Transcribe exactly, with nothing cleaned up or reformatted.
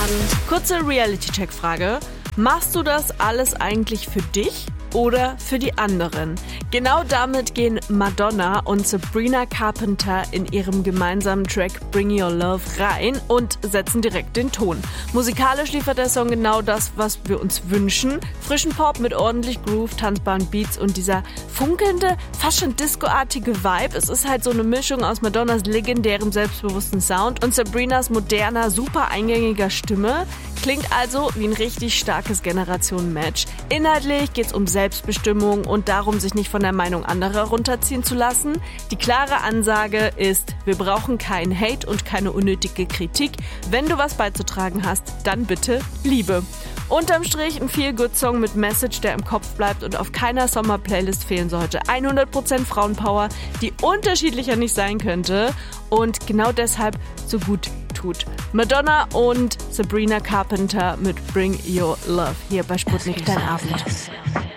Kurze Reality-Check-Frage. Machst du das alles eigentlich für dich oder für die anderen? Genau damit gehen Madonna und Sabrina Carpenter in ihrem gemeinsamen Track Bring Your Love rein und setzen direkt den Ton. Musikalisch liefert der Song genau das, was wir uns wünschen. Frischen Pop mit ordentlich Groove, tanzbaren Beats und dieser funkelnde, fast schon discoartige Vibe. Es ist halt so eine Mischung aus Madonnas legendärem, selbstbewussten Sound und Sabrinas moderner, super eingängiger Stimme. Klingt also wie ein richtig starkes Generationen-Match. Inhaltlich geht's um Selbstbestimmung und darum, sich nicht von der Meinung anderer runterziehen zu lassen. Die klare Ansage ist, wir brauchen keinen Hate und keine unnötige Kritik. Wenn du was beizutragen hast, dann bitte Liebe. Unterm Strich ein Feel-Good-Song mit Message, der im Kopf bleibt und auf keiner Sommer-Playlist fehlen sollte. hundert Prozent Frauenpower, die unterschiedlicher nicht sein könnte und genau deshalb so gut tut. Madonna und Sabrina Carpenter mit Bring Your Love hier bei Sputnik, dein Abend.